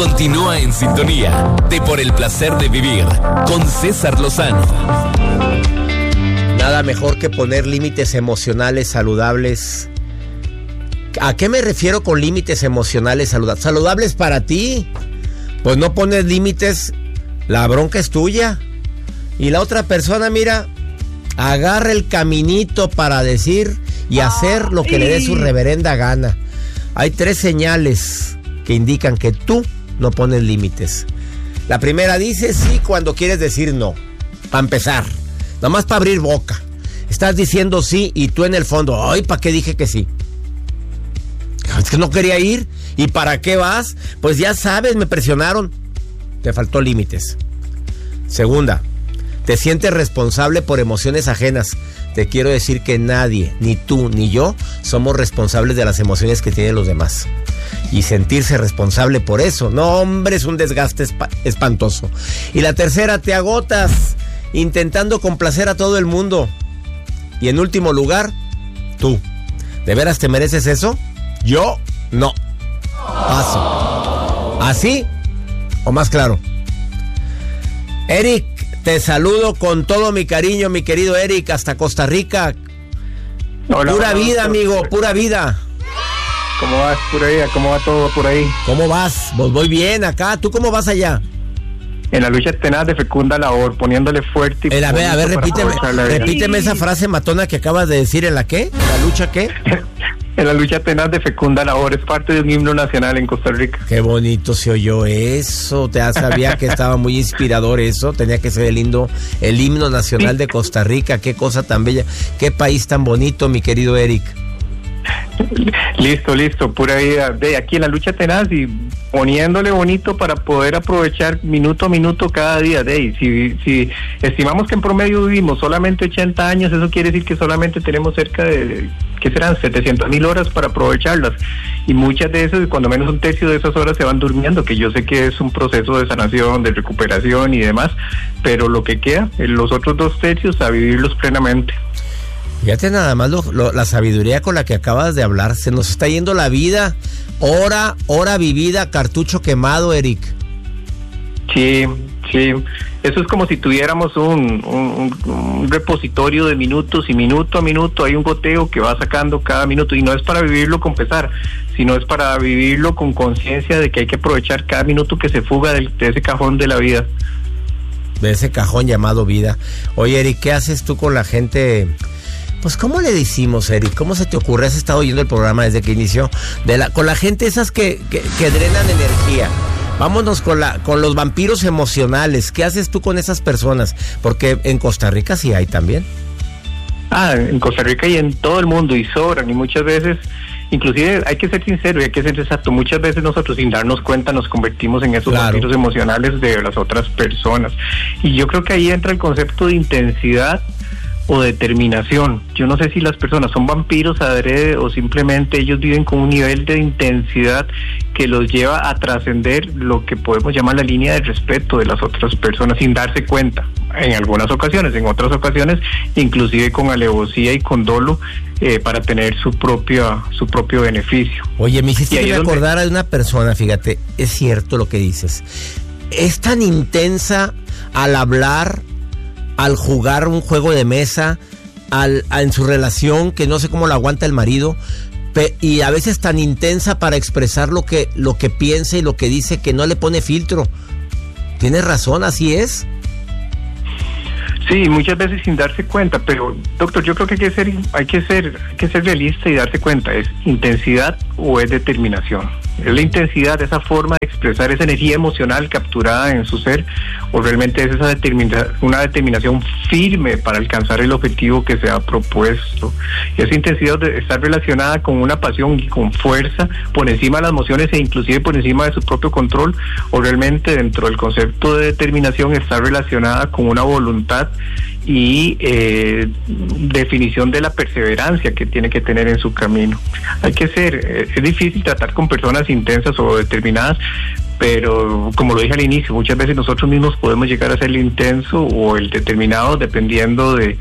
Continúa en sintonía de Por el Placer de Vivir con César Lozano. Nada mejor que poner límites emocionales saludables. ¿A qué me refiero con límites emocionales saludables? ¿Saludables para ti? Pues no pones límites, la bronca es tuya. Y la otra persona, mira, agarra el caminito para decir y hacer lo que le dé su reverenda gana. Hay 3 señales que indican que tú no pones límites. La primera dice sí cuando quieres decir no. Para empezar, nomás para abrir boca. Estás diciendo sí y tú en el fondo, ay, ¿para qué dije que sí? Es que no quería ir. ¿Y para qué vas? Pues ya sabes, me presionaron. Te faltó límites. Segunda, te sientes responsable por emociones ajenas. Te quiero decir que nadie, ni tú ni yo, somos responsables de las emociones que tienen los demás. Y sentirse responsable por eso, no, hombre, es un desgaste espantoso. Y la tercera, te agotas intentando complacer a todo el mundo. Y en último lugar, tú. ¿De veras te mereces eso? Yo, no. Paso. ¿Así o más claro? Eric, te saludo con todo mi cariño, mi querido Eric, hasta Costa Rica. Hola, pura vida, hola, amigo, pura vida. ¿Cómo vas por ahí? ¿Cómo va todo por ahí? ¿Cómo vas? Pues voy bien acá. ¿Tú cómo vas allá? En la lucha tenaz de fecunda labor, poniéndole fuerte. Y a ver, repíteme esa frase matona que acabas de decir. ¿En la qué? ¿La lucha qué? En la lucha tenaz de fecunda labor, es parte de un himno nacional en Costa Rica. Qué bonito se oyó eso. Ya sabía que estaba muy inspirador eso. Tenía que ser el himno nacional de Costa Rica. Qué cosa tan bella. Qué país tan bonito, mi querido Eric. Listo, pura vida. De aquí en la lucha tenaz y poniéndole bonito para poder aprovechar minuto a minuto cada día. Si estimamos que en promedio vivimos solamente 80 años, eso quiere decir que solamente tenemos cerca de, ¿qué serán? 700,000 horas para aprovecharlas. Y muchas de esas, cuando menos un tercio de esas horas se van durmiendo, que yo sé que es un proceso de sanación, de recuperación y demás, pero lo que queda, los otros 2 tercios, a vivirlos plenamente. Fíjate nada más la sabiduría con la que acabas de hablar. Se nos está yendo la vida, hora vivida, cartucho quemado, Eric. Sí. Eso es como si tuviéramos un repositorio de minutos y minuto a minuto hay un goteo que va sacando cada minuto. Y no es para vivirlo con pesar, sino es para vivirlo con conciencia de que hay que aprovechar cada minuto que se fuga de ese cajón de la vida. De ese cajón llamado vida. Oye, Eric, ¿qué haces tú con la gente? Pues, ¿cómo le decimos, Eric? ¿Cómo se te ocurre? ¿Has estado oyendo el programa desde que inició? Con la gente esas que drenan energía. Vámonos con los vampiros emocionales. ¿Qué haces tú con esas personas? Porque en Costa Rica sí hay también. En Costa Rica y en todo el mundo, y sobran, y muchas veces, inclusive hay que ser sincero y hay que ser exacto, muchas veces nosotros sin darnos cuenta nos convertimos en esos vampiros emocionales de las otras personas. Y yo creo que ahí entra el concepto de intensidad o determinación. Yo no sé si las personas son vampiros adrede o simplemente ellos viven con un nivel de intensidad que los lleva a trascender lo que podemos llamar la línea de respeto de las otras personas sin darse cuenta, en algunas ocasiones, en otras ocasiones inclusive con alevosía y con dolo para tener su propio beneficio. Oye, me hiciste recordar a una persona, fíjate, es cierto lo que dices, es tan intensa al hablar, al jugar un juego de mesa, en su relación, que no sé cómo la aguanta el marido, y a veces tan intensa para expresar lo que piensa y lo que dice, que no le pone filtro. Tienes razón, así es. Sí, muchas veces sin darse cuenta, pero doctor, yo creo que hay que ser realista y darse cuenta, ¿es intensidad o es determinación? ¿Es la intensidad, esa forma de expresar esa energía emocional capturada en su ser, o realmente es una determinación firme para alcanzar el objetivo que se ha propuesto? Y esa intensidad de estar relacionada con una pasión y con fuerza por encima de las emociones e inclusive por encima de su propio control, o realmente dentro del concepto de determinación está relacionada con una voluntad y definición de la perseverancia que tiene que tener en su camino. Es difícil tratar con personas intensas o determinadas, pero como lo dije al inicio, muchas veces nosotros mismos podemos llegar a ser el intenso o el determinado dependiendo de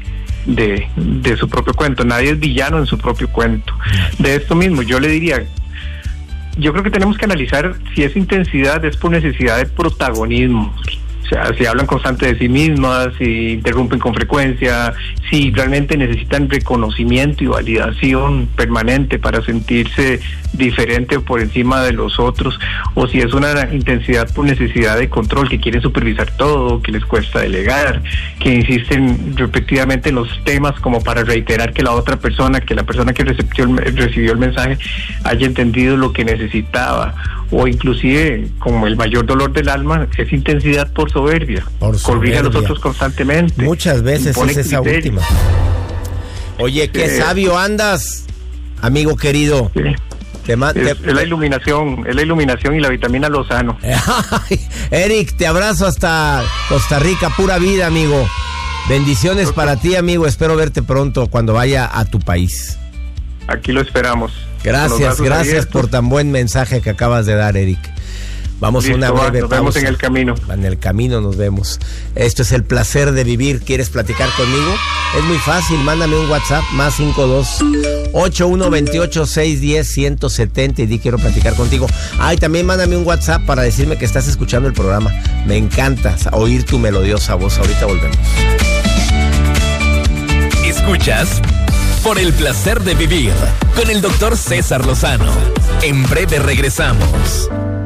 su propio cuento. Nadie es villano en su propio cuento. De esto mismo yo le diría, yo creo que tenemos que analizar si esa intensidad es por necesidad de protagonismo. O sea, si hablan constante de sí mismas, si interrumpen con frecuencia, si realmente necesitan reconocimiento y validación permanente para sentirse diferente o por encima de los otros, o si es una intensidad por necesidad de control, que quieren supervisar todo, que les cuesta delegar, que insisten repetidamente en los temas como para reiterar que la otra persona, que la persona que recibió el mensaje haya entendido lo que necesitaba, o inclusive, como el mayor dolor del alma, es intensidad por soberbia. Corrige a los otros constantemente. Muchas veces es esa última. Oye, qué sabio andas, amigo querido. Sí. Es la iluminación y la vitamina Lozano. Eric, te abrazo hasta Costa Rica, pura vida, amigo. Bendiciones para ti, amigo. Espero verte pronto cuando vaya a tu país. Aquí lo esperamos. Gracias por tan buen mensaje que acabas de dar, Eric. Vamos a una breve pausa. Nos vemos en el camino. En el camino nos vemos. Esto es El Placer de Vivir. ¿Quieres platicar conmigo? Es muy fácil. Mándame un WhatsApp más 52-8128-610-170 y di quiero platicar contigo. Y también mándame un WhatsApp para decirme que estás escuchando el programa. Me encanta oír tu melodiosa voz. Ahorita volvemos. Escuchas Por el Placer de Vivir con el doctor César Lozano. En breve regresamos.